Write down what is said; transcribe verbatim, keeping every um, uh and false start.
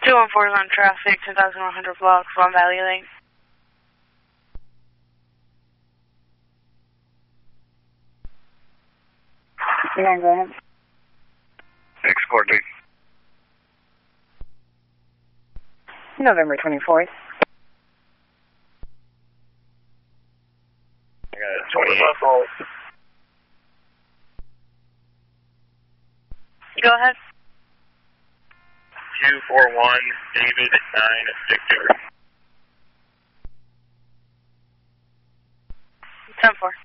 two one four is on traffic, ten thousand one hundred block, Long Valley Lane. Yeah, go ahead. Export date. November twenty-fourth. I got a twenty-eight. Go ahead. two four one, David nine Victor. ten four.